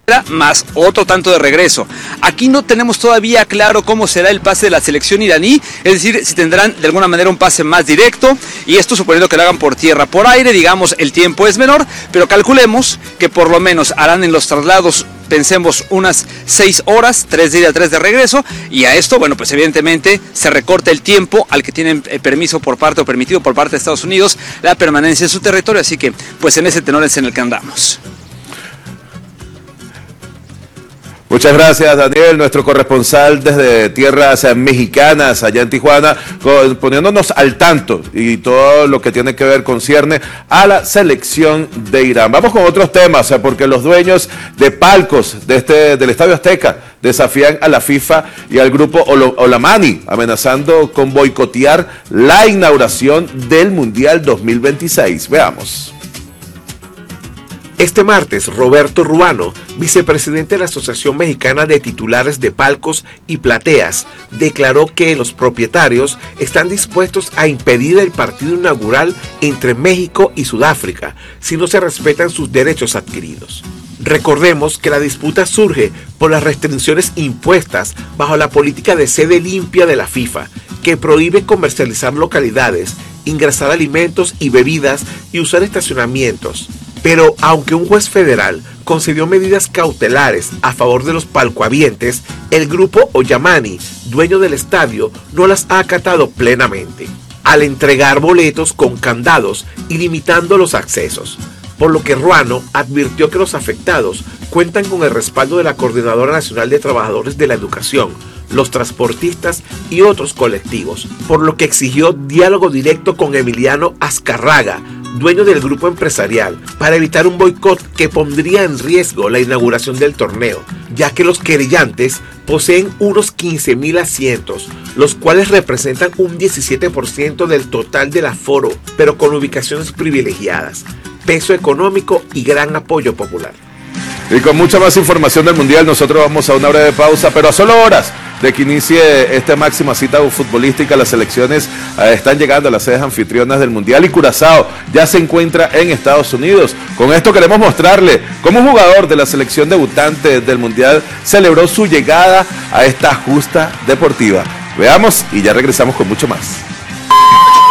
más otro tanto de regreso. Aquí no tenemos todavía claro cómo será el pase de la selección iraní, es decir, si tendrán de alguna manera un pase más directo, y esto suponiendo que lo hagan por tierra, por aire, digamos, el tiempo es menor, pero calculemos que por lo menos harán en los traslados, pensemos, unas 6 horas, 3 de ida, 3 de regreso, y a esto, bueno, pues evidentemente se recorta el tiempo al que tienen permiso por parte o permitido por parte de Estados Unidos la permanencia en su territorio, así que pues en ese tenor es en el que andamos. Muchas gracias, Daniel, nuestro corresponsal desde tierras mexicanas, allá en Tijuana, poniéndonos al tanto y todo lo que tiene que ver concierne a la selección de Irán. Vamos con otros temas, porque los dueños de palcos del Estadio Azteca desafían a la FIFA y al grupo Olamani, amenazando con boicotear la inauguración del Mundial 2026. Veamos. Este martes, Roberto Ruano, vicepresidente de la Asociación Mexicana de Titulares de Palcos y Plateas, declaró que los propietarios están dispuestos a impedir el partido inaugural entre México y Sudáfrica si no se respetan sus derechos adquiridos. Recordemos que la disputa surge por las restricciones impuestas bajo la política de sede limpia de la FIFA, que prohíbe comercializar localidades, ingresar alimentos y bebidas y usar estacionamientos. Pero aunque un juez federal concedió medidas cautelares a favor de los palcohabientes, el grupo Olamani, dueño del estadio, no las ha acatado plenamente, al entregar boletos con candados y limitando los accesos. Por lo que Ruano advirtió que los afectados cuentan con el respaldo de la Coordinadora Nacional de Trabajadores de la Educación, los transportistas y otros colectivos, por lo que exigió diálogo directo con Emiliano Azcárraga, dueño del grupo empresarial, para evitar un boicot que pondría en riesgo la inauguración del torneo, ya que los querellantes poseen unos 15,000 asientos, los cuales representan un 17% del total del aforo, pero con ubicaciones privilegiadas, peso económico y gran apoyo popular. Y con mucha más información del Mundial, nosotros vamos a una breve pausa, pero a solo horas de que inicie esta máxima cita futbolística. Las selecciones están llegando a las sedes anfitrionas del Mundial y Curazao ya se encuentra en Estados Unidos. Con esto queremos mostrarle cómo un jugador de la selección debutante del Mundial celebró su llegada a esta justa deportiva. Veamos y ya regresamos con mucho más.